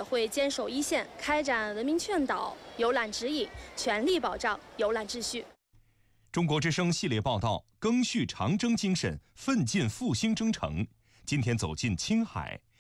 也会坚守一线，开展文明劝导、游览指引，全力保障游览秩序。 中国之声系列报道：赓续长征精神，奋进复兴征程。今天走进青海。